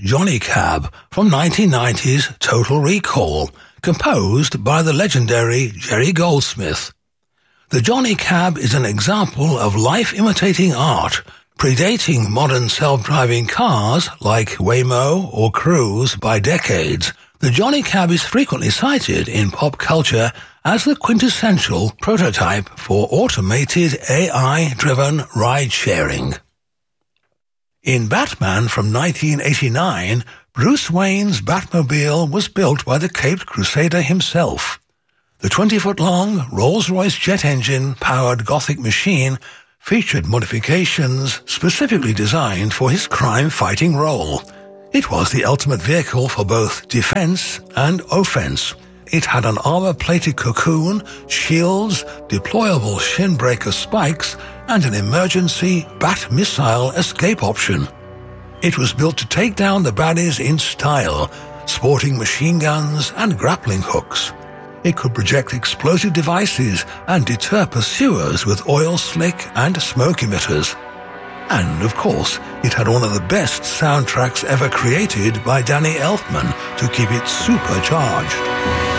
Johnny Cab from 1990's Total Recall, composed by the legendary Jerry Goldsmith. The Johnny Cab is an example of life-imitating art, predating modern self-driving cars like Waymo or Cruise by decades. The Johnny Cab is frequently cited in pop culture as the quintessential prototype for automated AI-driven ride-sharing. In Batman from 1989, Bruce Wayne's Batmobile was built by the Caped Crusader himself. The 20-foot-long Rolls-Royce jet engine-powered Gothic machine featured modifications specifically designed for his crime-fighting role. It was the ultimate vehicle for both defense and offense. It had an armor-plated cocoon, shields, deployable shin-breaker spikes, and an emergency Bat missile escape option. It was built to take down the baddies in style, sporting machine guns and grappling hooks. It could project explosive devices and deter pursuers with oil slick and smoke emitters. And, of course, it had one of the best soundtracks ever created by Danny Elfman to keep it supercharged.